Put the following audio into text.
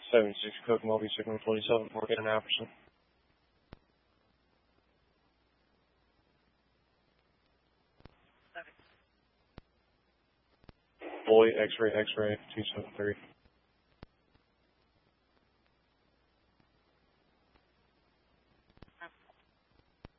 76 Cook, Mulvey, Signal 27, Morgan and Apperson. Boy, X-ray, 273.